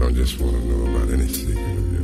don't just want to know about any secret of